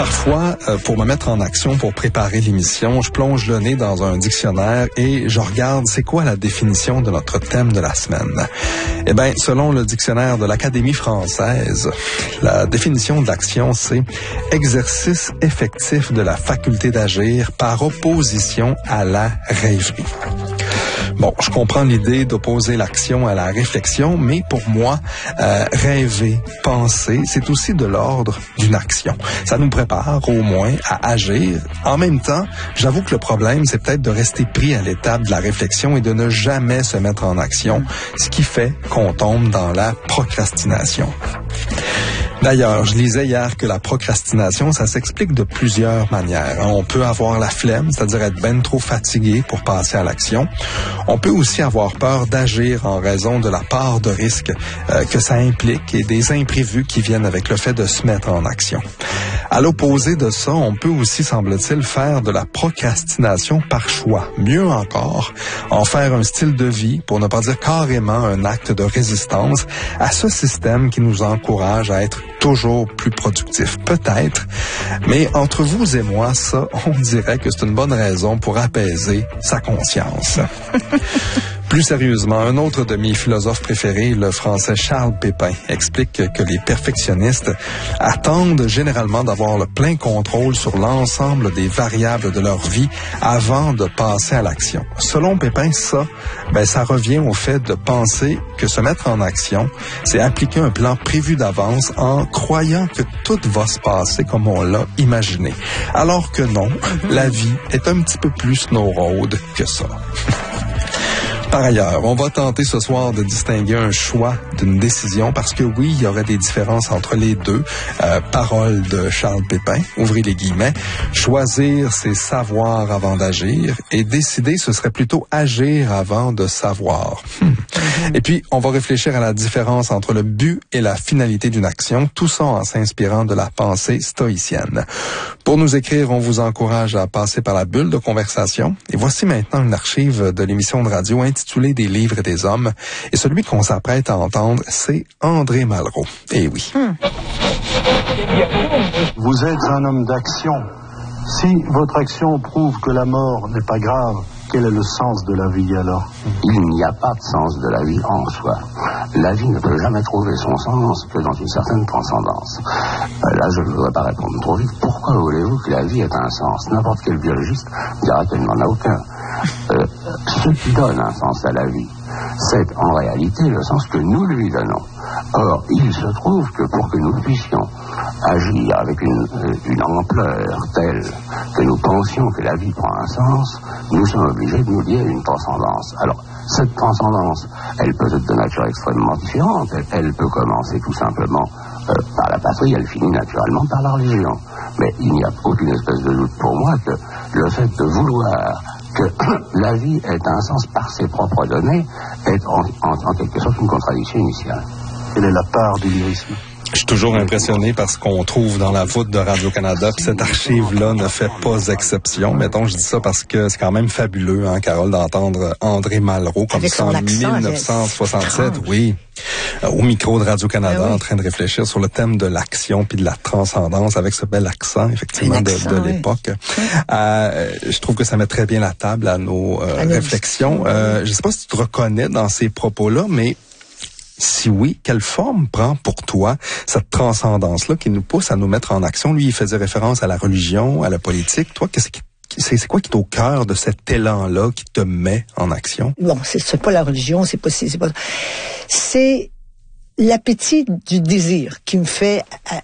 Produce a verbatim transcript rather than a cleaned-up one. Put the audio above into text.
Parfois, euh, pour me mettre en action, pour préparer l'émission, je plonge le nez dans un dictionnaire et je regarde c'est quoi la définition de notre thème de la semaine. Eh bien, selon le dictionnaire de l'Académie française, la définition de l'action, c'est exercice effectif de la faculté d'agir par opposition à la rêverie. Bon, je comprends l'idée d'opposer l'action à la réflexion, mais pour moi, euh, rêver, penser, c'est aussi de l'ordre d'une action. Ça nous prépare au moins à agir. En même temps, j'avoue que le problème, c'est peut-être de rester pris à l'étape de la réflexion et de ne jamais se mettre en action, ce qui fait qu'on tombe dans la procrastination. D'ailleurs, je lisais hier que la procrastination, ça s'explique de plusieurs manières. On peut avoir la flemme, c'est-à-dire être ben trop fatigué pour passer à l'action. On peut aussi avoir peur d'agir en raison de la part de risque euh, que ça implique et des imprévus qui viennent avec le fait de se mettre en action. À l'opposé de ça, on peut aussi, semble-t-il, faire de la procrastination par choix. Mieux encore, en faire un style de vie, pour ne pas dire carrément un acte de résistance à ce système qui nous encourage à être toujours plus productif. Peut-être, mais entre vous et moi, ça, on dirait que c'est une bonne raison pour apaiser sa conscience. Plus sérieusement, un autre de mes philosophes préférés, le français Charles Pépin, explique que les perfectionnistes attendent généralement d'avoir le plein contrôle sur l'ensemble des variables de leur vie avant de passer à l'action. Selon Pépin, ça, ben, ça revient au fait de penser que se mettre en action, c'est appliquer un plan prévu d'avance en croyant que tout va se passer comme on l'a imaginé. Alors que non, la vie est un petit peu plus snow road que ça. Par ailleurs, on va tenter ce soir de distinguer un choix d'une décision parce que oui, il y aurait des différences entre les deux. Euh, parole de Charles Pépin, ouvrez les guillemets. Choisir, c'est savoir avant d'agir et décider, ce serait plutôt agir avant de savoir. Hmm. Et puis, on va réfléchir à la différence entre le but et la finalité d'une action, tout ça en s'inspirant de la pensée stoïcienne. Pour nous écrire, on vous encourage à passer par la bulle de conversation. Et voici maintenant une archive de l'émission de radio intitulée Des livres et des hommes. Et celui qu'on s'apprête à entendre, c'est André Malraux. Eh oui. Hmm. Vous êtes un homme d'action. Si votre action prouve que la mort n'est pas grave, quel est le sens de la vie alors? Il n'y a pas de sens de la vie en soi. La vie ne peut jamais trouver son sens que dans une certaine transcendance. Euh, là, je ne voudrais pas répondre trop vite. Pourquoi voulez-vous que la vie ait un sens? N'importe quel biologiste dira qu'elle n'en a aucun. Euh, ce qui donne un sens à la vie, c'est en réalité le sens que nous lui donnons. Or, il se trouve que pour que nous puissions agir avec une, une ampleur telle que nous pensions que la vie prend un sens, nous sommes obligés de nous lier à une transcendance. Alors, cette transcendance, elle peut être de nature extrêmement différente. Elle, elle peut commencer tout simplement euh, par la patrie, elle finit naturellement par la religion. Mais il n'y a aucune espèce de doute pour moi que le fait de vouloir que la vie ait un sens par ses propres données est en, en, en quelque sorte une contradiction initiale. Quelle est la part du lyrisme? Je suis toujours impressionné par ce qu'on trouve dans la voûte de Radio-Canada, puis cette archive-là ne fait pas exception. Mettons, je dis ça parce que c'est quand même fabuleux, hein, Carole, d'entendre André Malraux comme ça en dix-neuf cent soixante-sept, oui, au micro de Radio-Canada, ah oui, en train de réfléchir sur le thème de l'action puis de la transcendance avec ce bel accent, effectivement, accent, de, de l'époque. Oui. Euh, je trouve que ça met très bien la table à nos euh, à réflexions. Euh, je sais pas si tu te reconnais dans ces propos-là, mais si oui, quelle forme prend pour toi cette transcendance-là qui nous pousse à nous mettre en action? Lui, il faisait référence à la religion, à la politique. Toi, qu'est-ce qui, c'est, c'est quoi qui est au cœur de cet élan-là qui te met en action? Bon, c'est, c'est pas la religion, c'est pas, c'est pas, c'est l'appétit du désir qui me fait